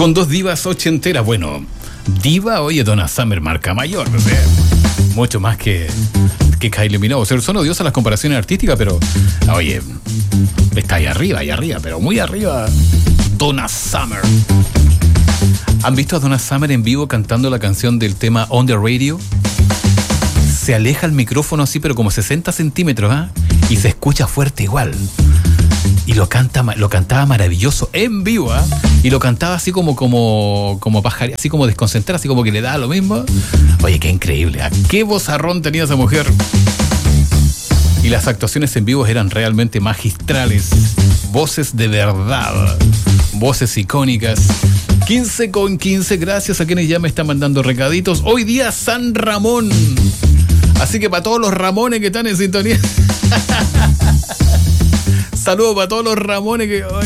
con dos divas ochenteras. Bueno, diva, oye, Donna Summer marca mayor, o sea, mucho más que Kylie Minogue. O sea, son odiosas las comparaciones artísticas, pero oye, está ahí arriba, pero muy arriba Donna Summer. ¿Han visto a Donna Summer en vivo cantando la canción del tema On the Radio? Se aleja el micrófono así, pero como 60 centímetros, ¿eh? Y se escucha fuerte igual. Y lo cantaba maravilloso en vivo, ¿eh? Y lo cantaba así como pajarillo, así como desconcentrado, así como que le daba lo mismo. Oye, qué increíble, ¿eh? Qué vozarrón tenía esa mujer. Y las actuaciones en vivo eran realmente magistrales. Voces de verdad, voces icónicas. 15:15, gracias a quienes ya me están mandando recaditos. Hoy día San Ramón. Así que para todos los Ramones que están en sintonía. Saludos para todos los Ramones que hoy.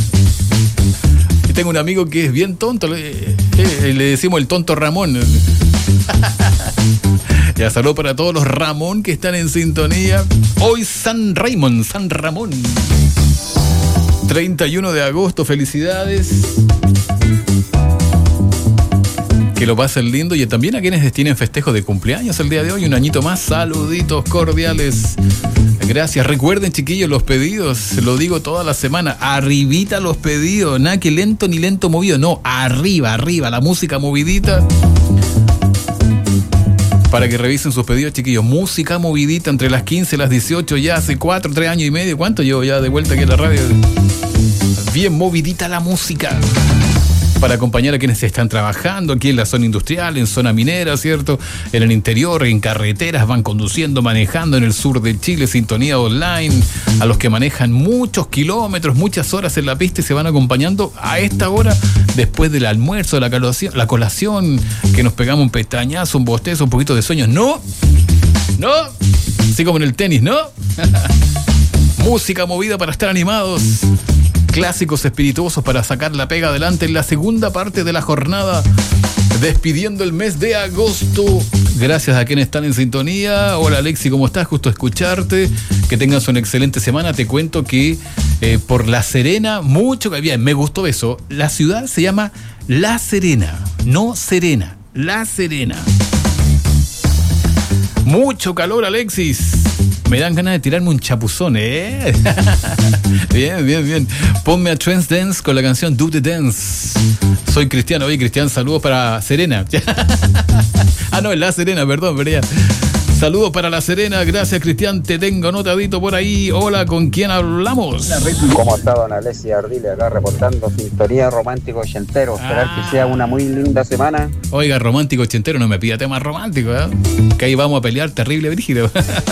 Y tengo un amigo que es bien tonto. Le decimos el tonto Ramón. Ya, saludos para todos los Ramón que están en sintonía. Hoy San Ramón. 31 de agosto, felicidades. Que lo pasen lindo, y también a quienes tienen festejo de cumpleaños el día de hoy, un añito más, saluditos cordiales. Gracias. Recuerden, chiquillos, los pedidos, lo digo toda la semana, arribita los pedidos, nada que lento ni lento movido, no, arriba, la música movidita. Para que revisen sus pedidos, chiquillos, música movidita entre las 15 y las 18, ya hace 3 años y medio, ¿cuánto llevo ya de vuelta aquí en la radio? Bien movidita la música. Para acompañar a quienes están trabajando aquí en la zona industrial, en zona minera, ¿cierto? En el interior, en carreteras, van conduciendo, manejando en el sur de Chile, sintonía online. A los que manejan muchos kilómetros, muchas horas en la pista y se van acompañando a esta hora, después del almuerzo, la colación, que nos pegamos un pestañazo, un bostezo, un poquito de sueños. ¡No! Así como en el tenis, ¿no? Música movida para estar animados. Clásicos espirituosos para sacar la pega adelante en la segunda parte de la jornada, despidiendo el mes de agosto. Gracias a quienes están en sintonía. Hola Alexi, ¿cómo estás? Justo escucharte. Que tengas una excelente semana. Te cuento que por La Serena, mucho que bien, me gustó eso. La ciudad se llama La Serena, no Serena, La Serena. Mucho calor, Alexis. Me dan ganas de tirarme un chapuzón, ¿eh? Bien. Ponme a Trance Dance con la canción Do the Dance. Soy Cristiano. Oye, Cristian, saludos para Serena. No, es La Serena, perdón, pero ya. Saludos para La Serena. Gracias, Cristian. Te tengo notadito por ahí. Hola, ¿con quién hablamos? ¿Cómo está don Alessia Ardile? Acá reportando sintonía romántico ochentero. Esperar que sea una muy linda semana. Oiga, romántico ochentero, no me pida temas románticos, ¿eh? Que ahí vamos a pelear terrible, brígido.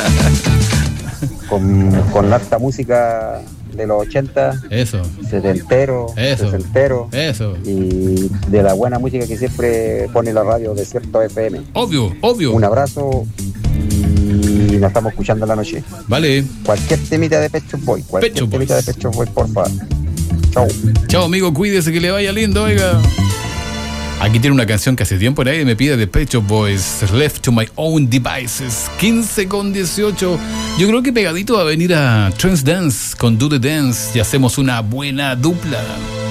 Con harta música de los 80, eso, setentero, eso, sesentero, eso, y de la buena música que siempre pone la radio Desierto FM. Obvio. Un abrazo y nos estamos escuchando en la noche. Vale. Cualquier temita de Pet Shop Boys, por favor. Chao, amigo, cuídese, que le vaya lindo, oiga. Aquí tiene una canción que hace tiempo nadie me pide de Pet Shop Boys, Left to My Own Devices. 15:18. Yo creo que pegadito va a venir a Trance Dance con Do the Dance y hacemos una buena dupla.